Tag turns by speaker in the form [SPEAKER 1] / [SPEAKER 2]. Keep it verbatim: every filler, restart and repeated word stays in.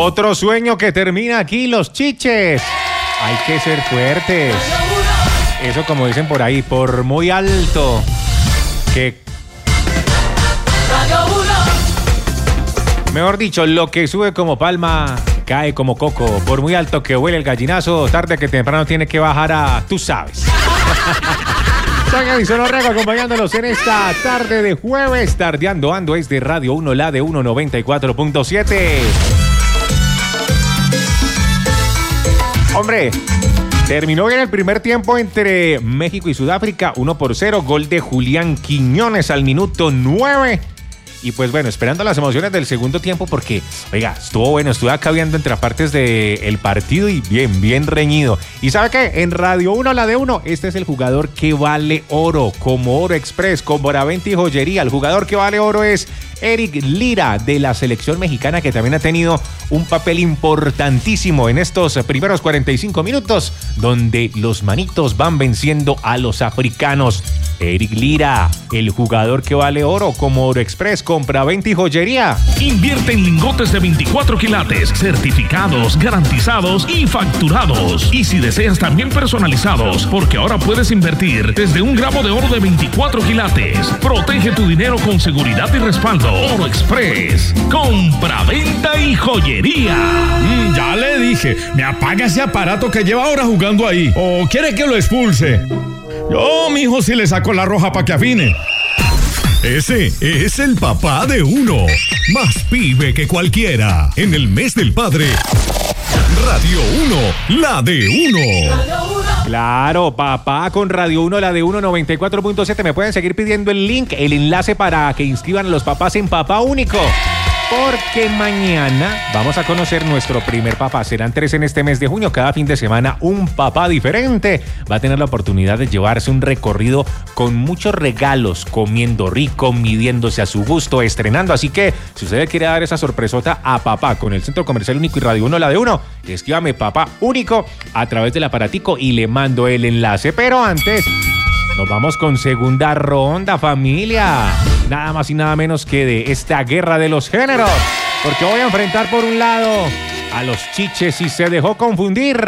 [SPEAKER 1] Otro sueño que termina aquí, los chiches. Hay que ser fuertes. Eso como dicen por ahí, por muy alto que... Mejor dicho, lo que sube como palma, cae como coco. Por muy alto que huele el gallinazo, tarde que temprano tiene que bajar a... Tú sabes. San Edison Orrego acompañándolos en esta tarde de jueves. Tardeando Ando es de Radio uno, la de uno noventa y cuatro punto siete. Hombre, terminó bien el primer tiempo entre México y Sudáfrica, uno por cero, gol de Julián Quiñones al minuto nueve. Y pues bueno, esperando las emociones del segundo tiempo porque, oiga, estuvo bueno, estuve acá viendo entre partes del partido y bien, bien reñido. ¿Y sabe qué? En Radio uno, la de uno, este es el jugador que vale oro, como Oro Express, con Boravente y Joyería. El jugador que vale oro es Eric Lira, de la selección mexicana, que también ha tenido un papel importantísimo en estos primeros cuarenta y cinco minutos, donde los manitos van venciendo a los africanos. Eric Lira, el jugador que vale oro, como Oro Express, Compraventa y Joyería.
[SPEAKER 2] Invierte en lingotes de veinticuatro quilates, certificados, garantizados y facturados. Y si deseas también personalizados, porque ahora puedes invertir desde un gramo de oro de veinticuatro quilates. Protege tu dinero con seguridad y respaldo. Oro Express, Compraventa y Joyería.
[SPEAKER 3] Mm, ya le dije, me apaga ese aparato que lleva horas jugando ahí. ¿O quiere que lo expulse? Yo, mijo, sí le saco la roja para que afine.
[SPEAKER 4] Ese es el papá de uno. Más pibe que cualquiera. En el mes del padre. Radio uno, la de uno.
[SPEAKER 1] Claro, papá con Radio uno, la de uno noventa y cuatro punto siete. Me pueden seguir pidiendo el link, el enlace para que inscriban a los papás en Papá Único. Porque mañana vamos a conocer nuestro primer papá. Serán tres en este mes de junio. Cada fin de semana un papá diferente va a tener la oportunidad de llevarse un recorrido con muchos regalos, comiendo rico, midiéndose a su gusto, estrenando. Así que si usted quiere dar esa sorpresota a papá con el Centro Comercial Único y Radio uno, la de uno, escríbame Papá Único a través del aparatico y le mando el enlace. Pero antes... nos vamos con segunda ronda, familia. Nada más y nada menos que de esta guerra de los géneros. Porque voy a enfrentar por un lado a los chiches y se dejó confundir.